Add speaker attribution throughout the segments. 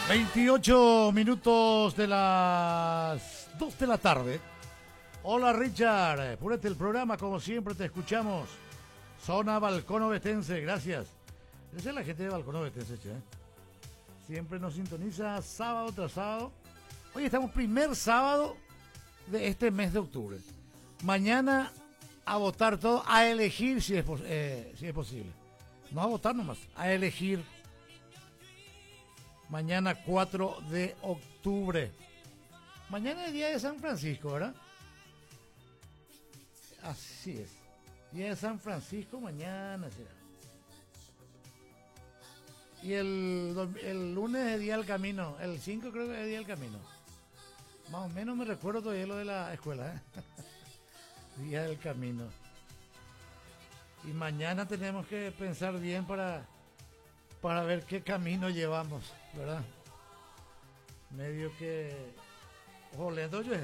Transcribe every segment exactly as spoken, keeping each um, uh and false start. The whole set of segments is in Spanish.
Speaker 1: veintiocho minutos de las dos de la tarde. Hola Richard, púrate el programa, como siempre te escuchamos. Zona Balcón Ovetense, gracias. Esa es la gente de Balcón Ovetense, che. Siempre nos sintoniza sábado tras sábado. Hoy estamos primer sábado de este mes de octubre. Mañana a votar todo, a elegir si es, eh, si es posible. No a votar nomás, a elegir. Mañana cuatro de octubre. Mañana es día de San Francisco, ¿verdad? Así es. Día de San Francisco, mañana será. Y el, el lunes es día del camino. El cinco creo que es día del camino. Más o menos me recuerdo todavía lo de la escuela, ¿eh? Día del camino. Y mañana tenemos que pensar bien para, para ver qué camino llevamos, ¿verdad? Medio que... Oleando yo.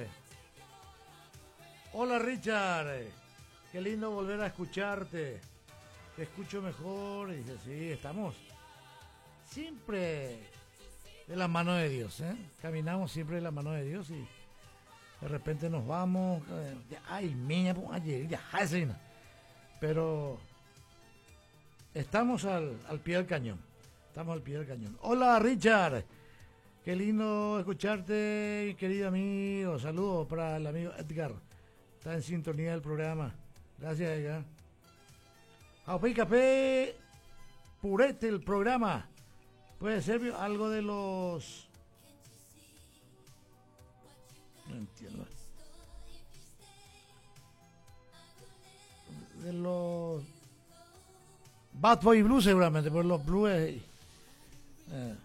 Speaker 1: Hola Richard, qué lindo volver a escucharte. Te escucho mejor. Y dice, sí, estamos siempre de la mano de Dios, ¿eh? Caminamos siempre de la mano de Dios y de repente nos vamos. Ay, mía, ayer, ya, pero estamos al, al pie del cañón. Estamos al pie del cañón. Hola Richard, qué lindo escucharte, mi querido amigo. Saludos para el amigo Edgar. Está en sintonía del programa. Gracias, Edgar. Aupay Café, purete el programa. Puede ser algo de los... No entiendo. De los... Bad Boy Blues seguramente, por los blues... Eh.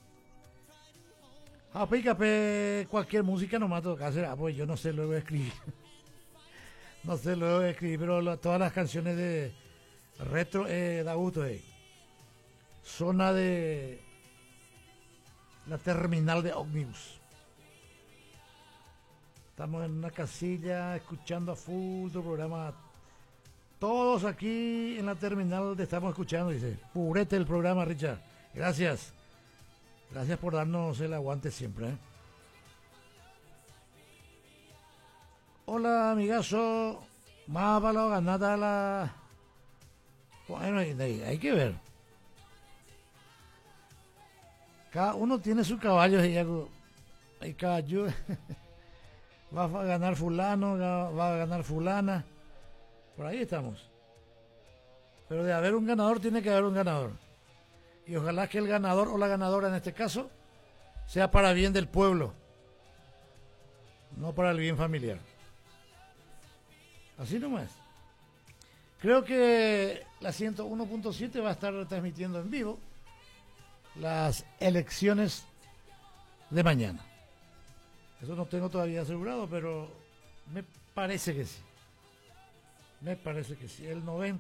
Speaker 1: Aupay Café, cualquier música nomás toca hacer. Ah, pues yo no sé luego escribir. No sé luego escribir, pero lo, todas las canciones de retro eh, da gusto. Eh. Zona de la terminal de ómnibus. Estamos en una casilla escuchando a full tu programa. Todos aquí en la terminal te estamos escuchando, dice. Purete el programa, Richard. Gracias. Gracias por darnos el aguante siempre. ¿eh? Hola, amigazo. Más para ganada la... Bueno, hay que ver. Cada uno tiene su caballo y algo. Hay caballo. Va a ganar fulano, va a ganar fulana. Por ahí estamos. Pero de haber un ganador, tiene que haber un ganador. Y ojalá que el ganador o la ganadora en este caso sea para bien del pueblo, no para el bien familiar. Así nomás. Creo que la ciento uno punto siete va a estar transmitiendo en vivo las elecciones de mañana. Eso no tengo todavía asegurado, pero me parece que sí. Me parece que sí. El